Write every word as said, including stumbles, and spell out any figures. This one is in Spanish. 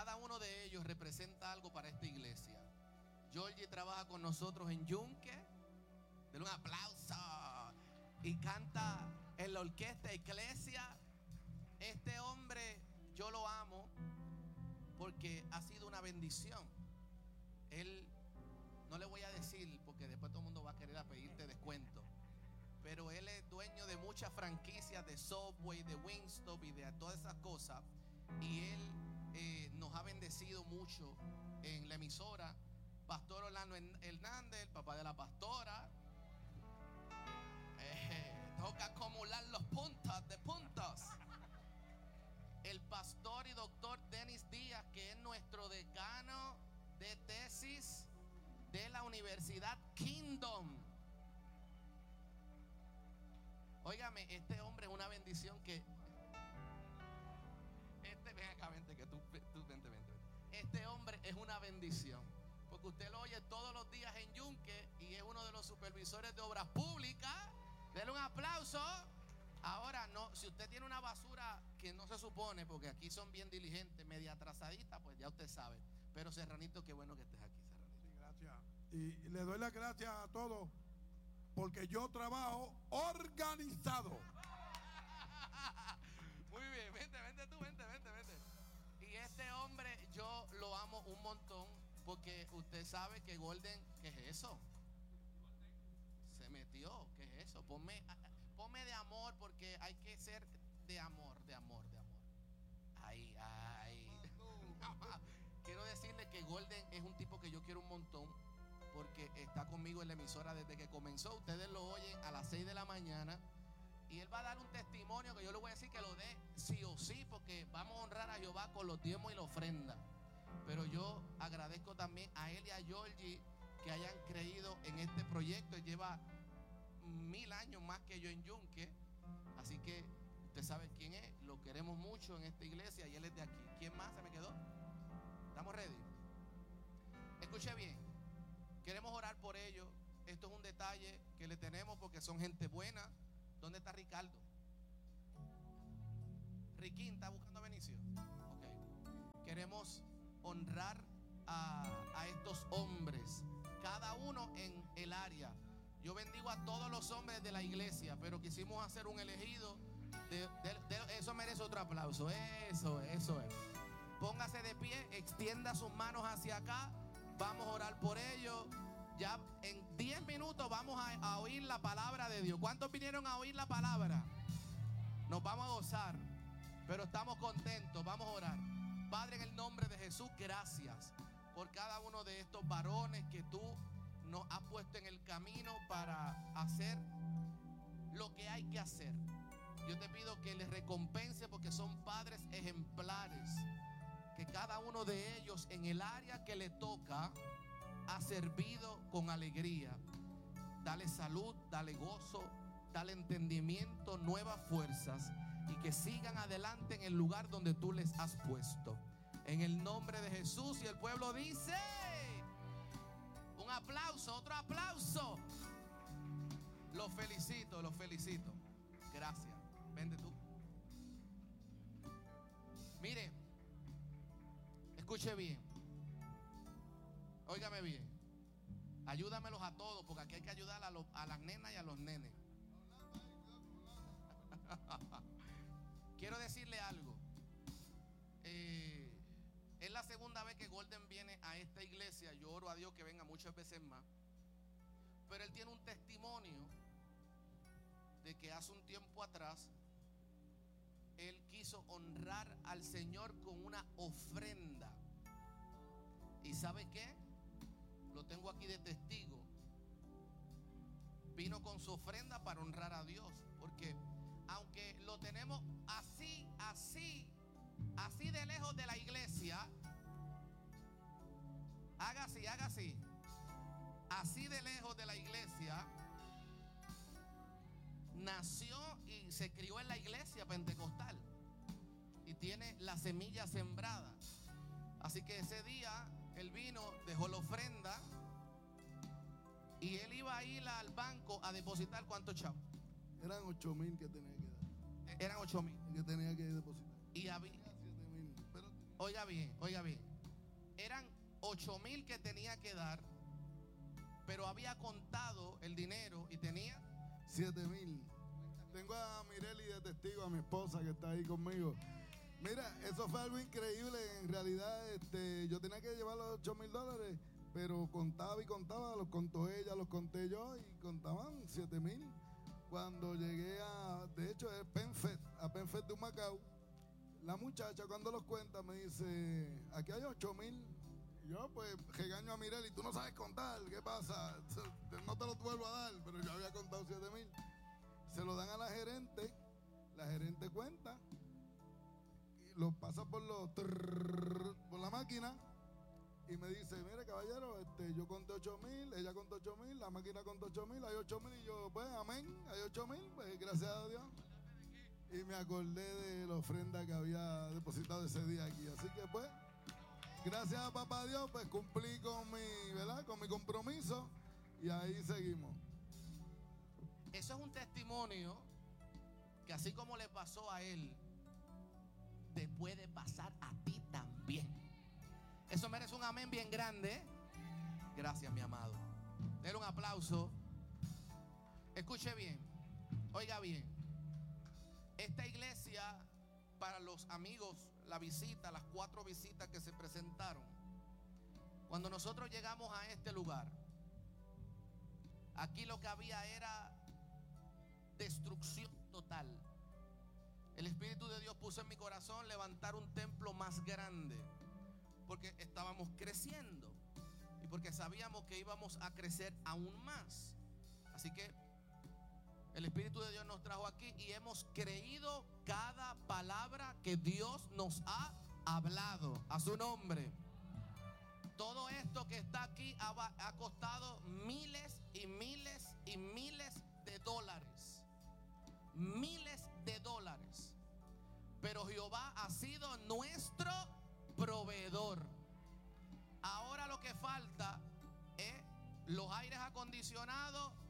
cada uno de ellos representa algo para esta iglesia. Georgie trabaja con nosotros en Yunque. Denle un aplauso. Y canta en la orquesta Iglesia. Este hombre yo lo amo porque ha sido una bendición. Él, no le voy a decir porque después todo el mundo va a querer a pedirte descuento, pero él es dueño de muchas franquicias de Subway, de Wingstop y de todas esas cosas. Y él eh, nos ha bendecido mucho en la emisora. Pastor Orlando Hernández, el papá de la pastora, eh, toca acumular los puntos de puntos. El pastor y doctor Denis Díaz, que es nuestro decano de tesis de la Universidad Kingdom. Óigame, este hombre es una bendición que este, ven acá, vente, que tú, tú vente, vente, vente. Este hombre es una bendición, porque usted lo oye todos los días en Yunque y es uno de los supervisores de obras públicas. Denle un aplauso. Ahora, no, si usted tiene una basura que no se supone, porque aquí son bien diligentes, media atrasadita, pues ya usted sabe. Pero Serranito, qué bueno que estés aquí, Serranito. Sí, gracias. Y le doy las gracias a todos, porque yo trabajo organizado. Muy bien, vente, vente tú, vente, vente, vente. Y este hombre yo lo amo un montón, porque usted sabe que Golden, ¿qué es eso? Se metió, ¿qué es eso? Ponme, ponme de amor, porque hay que ser de amor, de amor, de amor. Ay, ay. Quiero decirle que Golden es un tipo que yo quiero un montón, porque está conmigo en la emisora desde que comenzó. Ustedes lo oyen a las seis de la mañana. Y él va a dar un testimonio que yo le voy a decir que lo dé sí o sí, porque vamos a honrar a Jehová con los diezmos y la ofrenda. Pero yo agradezco también a él y a Georgie que hayan creído en este proyecto. Él lleva mil años más que yo en Yunque. Así que usted sabe quién es. Lo queremos mucho en esta iglesia y él es de aquí. ¿Quién más se me quedó? ¿Estamos ready? Escuche bien. Queremos orar por ellos. Esto es un detalle que le tenemos porque son gente buena. ¿Dónde está Ricardo? Riquín, ¿está buscando a Benicio? Ok. Queremos honrar a, a estos hombres, cada uno en el área. Yo bendigo a todos los hombres de la iglesia, pero quisimos hacer un elegido. De, de, de, eso merece otro aplauso. Eso, eso es. Póngase de pie, extienda sus manos hacia acá. Vamos a orar por ellos. Ya en diez minutos vamos a, a oír la palabra de Dios. ¿Cuántos vinieron a oír la palabra? Nos vamos a gozar, pero estamos contentos. Vamos a orar. Padre, en el nombre de Jesús, gracias por cada uno de estos varones que tú nos has puesto en el camino para hacer lo que hay que hacer. Yo te pido que les recompense porque son padres ejemplares, que cada uno de ellos en el área que le toca ha servido con alegría. Dale salud, dale gozo, dale entendimiento, nuevas fuerzas, y que sigan adelante en el lugar donde tú les has puesto. En el nombre de Jesús. Y el pueblo dice: un aplauso, otro aplauso. Los felicito, los felicito. Gracias. Vente tú. Mire, escuche bien. Óigame bien. Ayúdamelos a todos, porque aquí hay que ayudar a, los, a las nenas y a los nenes. Quiero decirle algo. Eh, es la segunda vez que Golden viene a esta iglesia. Yo oro a Dios que venga muchas veces más. Pero él tiene un testimonio de que hace un tiempo atrás él quiso honrar al Señor con una ofrenda. ¿Y sabe qué? Lo tengo aquí de testigo. Vino con su ofrenda para honrar a Dios. Porque aunque lo tenemos así, así, así de lejos de la iglesia, haga así, haga así, así de lejos de la iglesia, nació y se crió en la iglesia pentecostal y tiene la semilla sembrada. Así que ese día él vino, dejó la ofrenda y él iba a ir al banco a depositar. ¿Cuántos chavos? Eran ocho mil que tenía que dar. Eran ocho mil que tenía que depositar. y había, siete mil. Pero oiga bien, oiga bien. Eran ocho mil que tenía que dar, pero había contado el dinero y tenía siete mil. Tengo a Mireli de testigo, a mi esposa que está ahí conmigo. Mira, eso fue algo increíble. En realidad, este, yo tenía que llevar los ocho mil dólares, pero contaba y contaba, los contó ella, los conté yo y contaban siete mil. Cuando llegué a, de hecho es PenFed, a PenFed de Humacao, la muchacha cuando los cuenta me dice, aquí hay ocho mil. Y yo pues regaño a Mireli, tú no sabes contar, ¿qué pasa? No te lo vuelvo a dar, pero yo había contado siete mil. Se lo dan a la gerente, la gerente cuenta, lo pasa por los trrr, por la máquina y me dice, mire caballero, este, yo conté ocho mil, ella contó ocho mil, la máquina contó ocho mil, hay ocho mil y yo, pues amén, hay ocho mil, pues gracias a Dios. Y me acordé de la ofrenda que había depositado ese día aquí, así que pues, gracias a papá Dios, pues cumplí con mi, ¿verdad? Con mi compromiso y ahí seguimos. Eso es un testimonio que así como le pasó a él, te puede pasar a ti también. Eso merece un amén bien grande, ¿eh? Gracias, mi amado. Denle un aplauso. Escuche bien, oiga bien. Esta iglesia, para los amigos, la visita, las cuatro visitas que se presentaron, cuando nosotros llegamos a este lugar, aquí lo que había era destrucción total. El Espíritu de Dios puso en mi corazón levantar un templo más grande, porque estábamos creciendo y porque sabíamos que íbamos a crecer aún más. Así que el Espíritu de Dios nos trajo aquí y hemos creído cada palabra que Dios nos ha hablado. A su nombre. Todo esto que está aquí ha, ha costado miles y miles y miles de dólares. Miles de dólares. Pero Jehová ha sido nuestro proveedor. Ahora lo que falta es los aires acondicionados